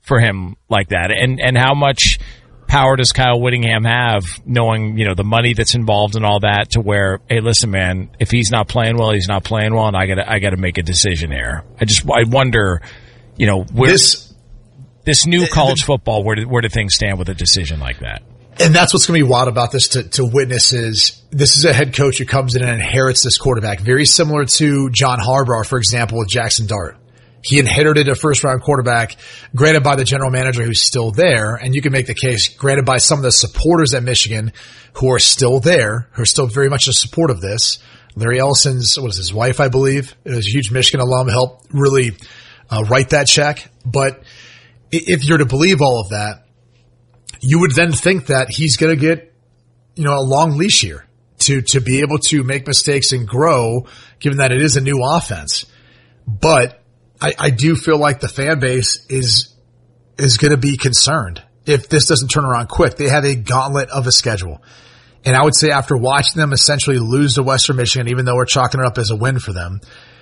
for him like that? And how much power does Kyle Whittingham have, knowing, the money that's involved and all that, to where, hey, listen, man, if he's not playing well, he's not playing well, and I gotta make a decision here. I wonder, where this new college football, where do things stand with a decision like that? And that's what's going to be wild about this to witness is this is a head coach who comes in and inherits this quarterback. Very similar to John Harbaugh, for example, with Jackson Dart. He inherited a first-round quarterback, granted by the general manager who's still there, and you can make the case, granted by some of the supporters at Michigan who are still there, who are still very much in support of this. Larry Ellison's, his wife, I believe, is a huge Michigan alum, helped really write that check. But if you're to believe all of that, you would then think that he's going to get, a long leash here to be able to make mistakes and grow, given that it is a new offense. But I do feel like the fan base is going to be concerned if this doesn't turn around quick. They have a gauntlet of a schedule. And I would say after watching them essentially lose to Western Michigan, even though we're chalking it up as a win for them,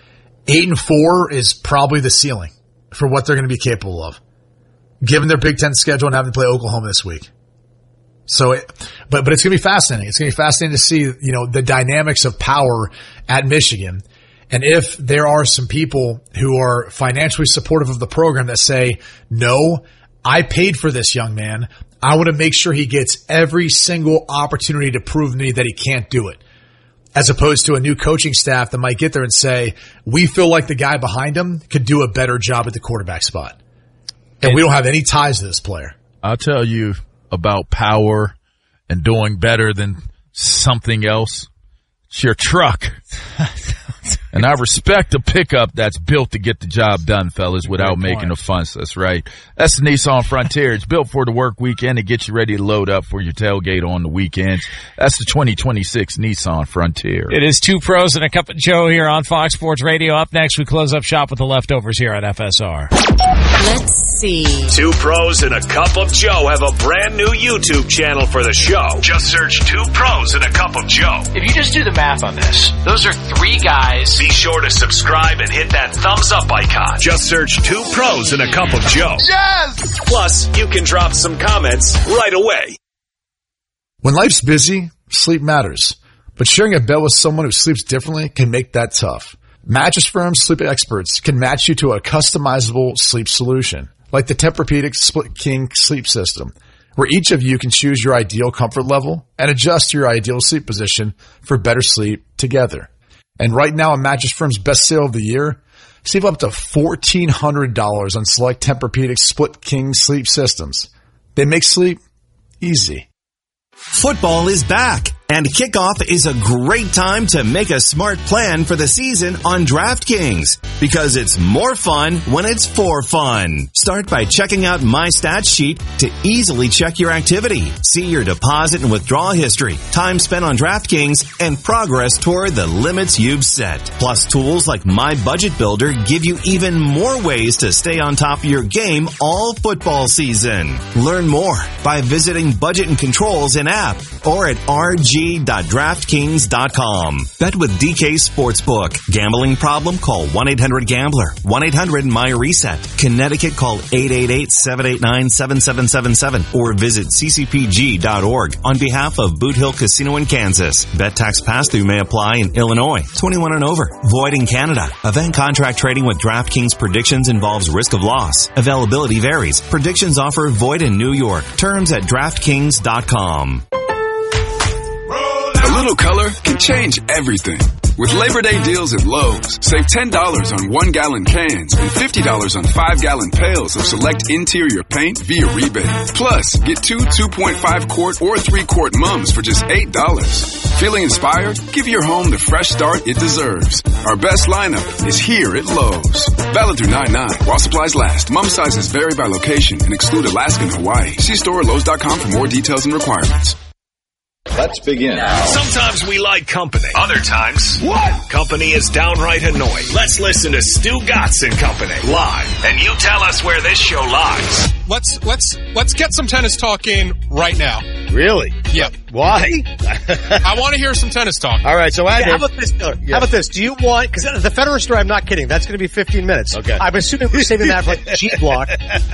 8-4 is probably the ceiling for what they're going to be capable of, given their Big Ten schedule and having to play Oklahoma this week. So, but it's going to be fascinating. It's going to be fascinating to see, the dynamics of power at Michigan. And if there are some people who are financially supportive of the program that say, no, I paid for this young man, I want to make sure he gets every single opportunity to prove to me that he can't do it. As opposed to a new coaching staff that might get there and say, we feel like the guy behind him could do a better job at the quarterback spot. And we don't have any ties to this player. I'll tell you about power and doing better than something else. It's your truck. And I respect a pickup that's built to get the job done, fellas, without making a fuss. That's right. That's the Nissan Frontier. It's built for the work weekend to get you ready to load up for your tailgate on the weekends. That's the 2026 Nissan Frontier. It is Two Pros and a Cup of Joe here on Fox Sports Radio. Up next, we close up shop with the leftovers here at FSR. Let's see. Two Pros and a Cup of Joe have a brand new YouTube channel for the show. Just search Two Pros and a Cup of Joe. If you just do the math on this, those are three guys. Be sure to subscribe and hit that thumbs up icon. Just search Two Pros and a Cup of Joe. Yes! Plus, you can drop some comments right away. When life's busy, sleep matters. But sharing a bed with someone who sleeps differently can make that tough. Mattress Firm's sleep experts can match you to a customizable sleep solution, like the Tempur-Pedic Split King sleep system, where each of you can choose your ideal comfort level and adjust to your ideal sleep position for better sleep together. And right now, on Mattress Firm's best sale of the year, save up to $1,400 on select Tempur-Pedic Split King sleep systems. They make sleep easy. Football is back, and kickoff is a great time to make a smart plan for the season on DraftKings, because it's more fun when it's for fun. Start by checking out My Stats Sheet to easily check your activity, see your deposit and withdrawal history, time spent on DraftKings, and progress toward the limits you've set. Plus, tools like My Budget Builder give you even more ways to stay on top of your game all football season. Learn more by visiting Budget and Controls in app or at rg.draftkings.com. Bet with DK Sportsbook. Gambling problem? Call 1-800-GAMBLER. 1-800-MY-RESET. Connecticut, call 888-789-7777 or visit ccpg.org on behalf of Boot Hill Casino in Kansas. Bet tax pass-through may apply in Illinois. 21 and over. Void in Canada. Event contract trading with DraftKings predictions involves risk of loss. Availability varies. Predictions offer void in New York. Terms at DraftKings.com. A little color can change everything. With Labor Day deals at Lowe's, save $10 on 1-gallon cans and $50 on 5-gallon pails of select interior paint via rebate. Plus, get 2 2.5-quart or 3-quart mums for just $8. Feeling inspired? Give your home the fresh start it deserves. Our best lineup is here at Lowe's. Valid through 9/9 while supplies last. Mum sizes vary by location and exclude Alaska and Hawaii. See store at Lowe's.com for more details and requirements. Let's begin. Sometimes we like company. Other times, what? Company is downright annoying. Let's listen to Stu Gatz and Company live, and you tell us where this show lies. Let's get some tennis talk in right now. Really? Yep. Why? I want to hear some tennis talk. All right, so how about this? How about this? Do you want, because the Federer story, I'm not kidding, that's going to be 15 minutes. Okay. I'm assuming we're saving that for like G Block.